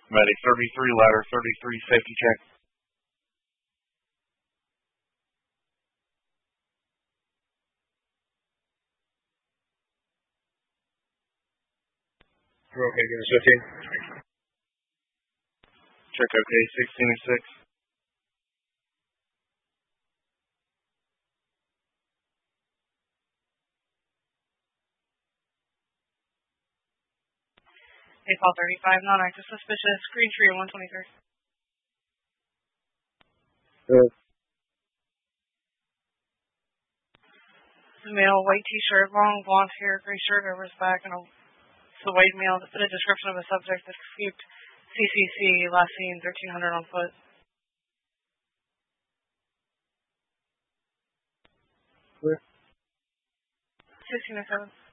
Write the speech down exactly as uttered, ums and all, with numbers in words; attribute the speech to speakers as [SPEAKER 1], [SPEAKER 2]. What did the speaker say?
[SPEAKER 1] Medic thirty-three, ladder thirty-three, safety check.
[SPEAKER 2] We're okay, give us fifteen.
[SPEAKER 1] Check okay, sixteen and six.
[SPEAKER 3] Hey, call thirty-five, non-active suspicious, Green Tree one twenty-three.
[SPEAKER 2] Good.
[SPEAKER 3] Male, white t-shirt, long blonde hair, gray shirt over his back, and a, it's a white male that put a description of a subject that escaped C C C, last seen thirteen hundred on foot.
[SPEAKER 2] Clear.
[SPEAKER 3] sixteen and seven.